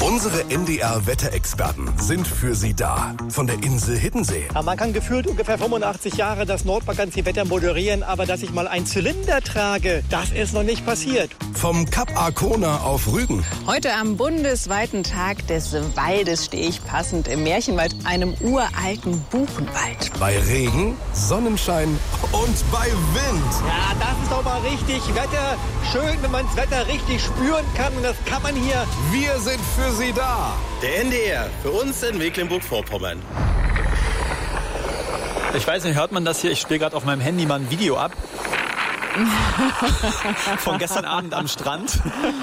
Unsere NDR-Wetterexperten sind für Sie da. Von der Insel Hiddensee. Ja, man kann gefühlt ungefähr 85 Jahre das Nordmagazin-Wetter moderieren, aber dass ich mal einen Zylinder trage, das ist noch nicht passiert. Vom Kap Arkona auf Rügen. Heute am bundesweiten Tag des Waldes stehe ich passend im Märchenwald, einem uralten Buchenwald. Bei Regen, Sonnenschein und bei Wind. Ja, das ist doch mal richtig Wetter. Schön, wenn man das Wetter richtig spüren kann. Und das kann man hier. Wir sind für Sie da. Der NDR, für uns in Mecklenburg-Vorpommern. Ich weiß nicht, hört man das hier? Ich spiele gerade auf meinem Handy mal ein Video ab. Von gestern Abend am Strand.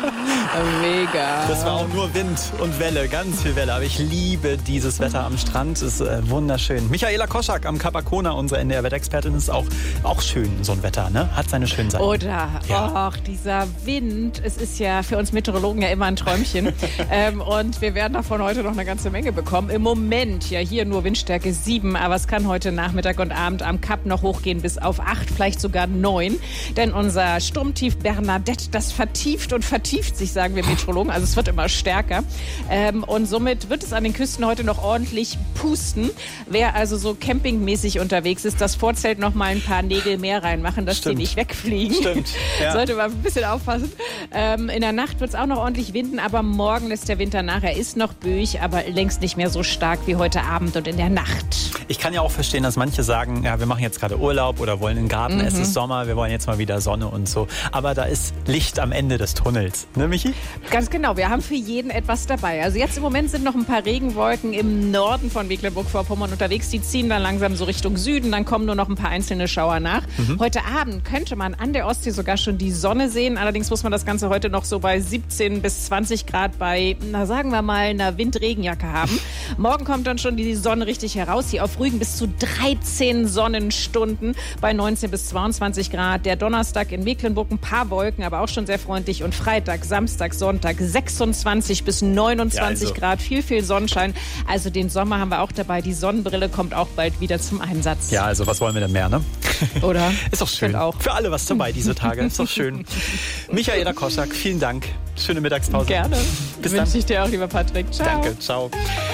Mega. Das war auch nur Wind und Welle, ganz viel Welle. Aber ich liebe dieses Wetter am Strand. Es ist wunderschön. Michaela Koschak am Kap Arkona, unsere NDR-Wetterexpertin, ist auch schön, so ein Wetter, ne? Hat seine schönen Seiten. Oder, ja. Dieser Wind. Es ist ja für uns Meteorologen ja immer ein Träumchen. Und wir werden davon heute noch eine ganze Menge bekommen. Im Moment ja hier nur Windstärke 7, aber es kann heute Nachmittag und Abend am Kap noch hochgehen bis auf 8, vielleicht sogar 9. Denn unser Sturmtief Bernadette, das vertieft und vertieft sich, sagen wir Meteorologen. Also es wird immer stärker. Und somit wird es an den Küsten heute noch ordentlich pusten. Wer also so campingmäßig unterwegs ist, das Vorzelt noch mal ein paar Nägel mehr reinmachen, dass die nicht wegfliegen. Stimmt. Ja. Sollte man ein bisschen aufpassen. In der Nacht wird es auch noch ordentlich winden, aber morgen lässt der Winter nach. Er ist noch böig, aber längst nicht mehr so stark wie heute Abend und in der Nacht. Ich kann ja auch verstehen, dass manche sagen, ja, wir machen jetzt gerade Urlaub oder wollen in den Garten, es ist Sommer, wir wollen jetzt mal wieder Sonne und so. Aber da ist Licht am Ende des Tunnels. Ne, Michi? Ganz genau, wir haben für jeden etwas dabei. Also jetzt im Moment sind noch ein paar Regenwolken im Norden von Mecklenburg-Vorpommern unterwegs. Die ziehen dann langsam so Richtung Süden, dann kommen nur noch ein paar einzelne Schauer nach. Heute Abend könnte man an der Ostsee sogar schon die Sonne sehen. Allerdings muss man das Ganze heute noch so bei 17 bis 20 Grad bei, sagen wir mal, einer Windregenjacke haben. Morgen kommt dann schon die Sonne richtig heraus. Hier auf Rügen bis zu 13 Sonnenstunden bei 19 bis 22 Grad. Der Donnerstag in Mecklenburg ein paar Wolken, aber auch schon sehr freundlich. Und Freitag, Samstag, Sonntag 26 bis 29 Grad. Viel Sonnenschein. Also den Sommer haben wir auch dabei. Die Sonnenbrille kommt auch bald wieder zum Einsatz. Ja, also was wollen wir denn mehr, ne? Oder? Ist doch schön. Auch. Für alle was dabei diese Tage. Ist doch schön. Michaela Koschak, vielen Dank. Schöne Mittagspause. Gerne. Bis dann. Wünsche ich dir auch, lieber Patrick. Ciao. Danke, ciao.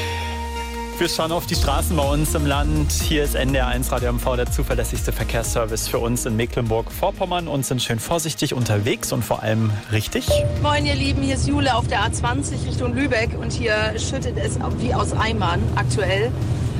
Wir schauen auf die Straßen bei uns im Land. Hier ist NDR1 Radio MV, der zuverlässigste Verkehrsservice für uns in Mecklenburg-Vorpommern, und sind schön vorsichtig unterwegs und vor allem richtig. Moin ihr Lieben, hier ist Jule auf der A20 Richtung Lübeck und hier schüttet es wie aus Eimern aktuell.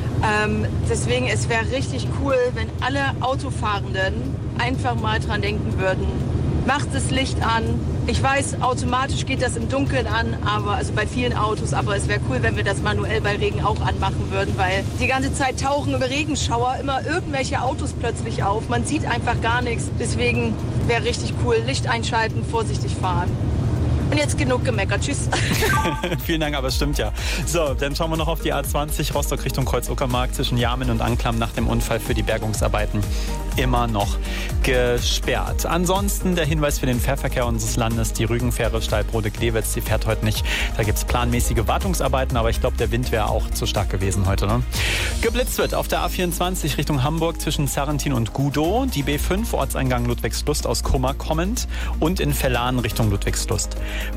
Deswegen, es wäre richtig cool, wenn alle Autofahrenden einfach mal dran denken würden. Macht das Licht an. Ich weiß, automatisch geht das im Dunkeln an, also bei vielen Autos, aber es wäre cool, wenn wir das manuell bei Regen auch anmachen würden, weil die ganze Zeit tauchen im Regenschauer immer irgendwelche Autos plötzlich auf. Man sieht einfach gar nichts. Deswegen wäre richtig cool, Licht einschalten, vorsichtig fahren. Und jetzt genug gemeckert. Tschüss. Vielen Dank, aber es stimmt ja. So, dann schauen wir noch auf die A20 Rostock Richtung Kreuz-Uckermark zwischen Jarmen und Anklam nach dem Unfall für die Bergungsarbeiten immer noch gesperrt. Ansonsten der Hinweis für den Fährverkehr unseres Landes, die Rügenfähre Steilbrode-Glewitz, die fährt heute nicht. Da gibt es planmäßige Wartungsarbeiten, aber ich glaube, der Wind wäre auch zu stark gewesen heute. Ne? Geblitzt wird auf der A24 Richtung Hamburg zwischen Sarrentin und Gudow, die B5 Ortseingang Ludwigslust aus Kummer kommend und in Verlan Richtung Ludwigslust.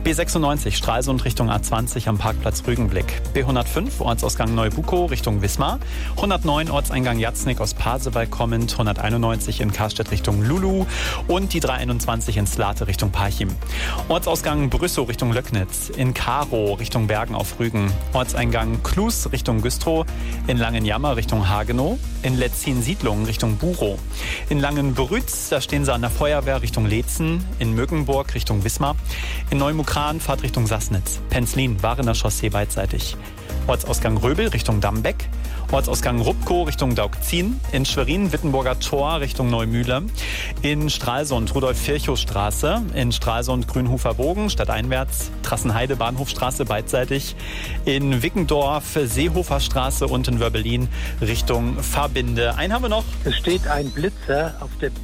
B96 Stralsund Richtung A20 am Parkplatz Rügenblick. B105 Ortsausgang Neubukow Richtung Wismar. 109 Ortseingang Jatznik aus Pasewalk kommend. 191 in Karstedt Richtung Lulu. Und die 321 in Slate Richtung Parchim. Ortsausgang Brüssow Richtung Löcknitz. In Karow Richtung Bergen auf Rügen. Ortseingang Klus Richtung Güstrow. In Langenjammer Richtung Hagenow. In Letzin-Siedlungen Richtung Burow. In Langenbrütz, da stehen sie an der Feuerwehr Richtung Leetzen. In Möckenburg Richtung Wismar. In Neumukran Fahrt Richtung Sassnitz. Penzlin, Warener Chaussee beidseitig. Ortsausgang Röbel Richtung Dambeck. Ortsausgang Rupkow Richtung Daugzin. In Schwerin Wittenburger Tor Richtung Neumühle. In Stralsund Rudolf-Virchow-Straße. In Stralsund Grünhofer Bogen stadteinwärts. Trassenheide Bahnhofstraße beidseitig. In Wickendorf Seehofer Straße und in Wörbelin Richtung Verbinde. Einen haben wir noch. Es steht ein Blitzer auf der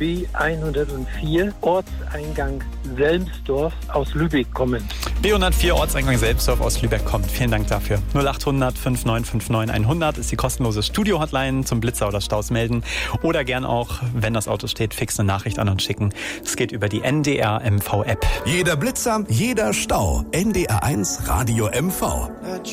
B104 Ortseingang Selmsdorf aus Lübeck kommend. B104 Ortseingang Selmsdorf aus Lübeck kommt. Vielen Dank dafür. 0800 5959 100 ist die Kosten kostenlose Studio-Hotline zum Blitzer oder Staus melden oder gern auch, wenn das Auto steht, fix eine Nachricht an uns schicken. Es geht über die NDR MV-App. Jeder Blitzer, jeder Stau. NDR 1 Radio MV.